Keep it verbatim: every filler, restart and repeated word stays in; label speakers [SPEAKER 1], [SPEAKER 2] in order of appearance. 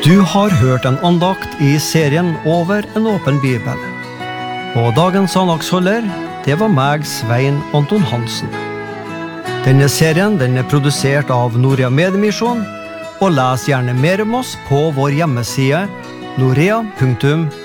[SPEAKER 1] Du har hørt en andakt i serien Over en åpen bibel. Og dagens andaktsholder, det var meg, Svein Anton Hansen. Denne serien den er produsert av Norea Mediemisjon, og les gjerne mer om oss på vår hjemmeside norea punktum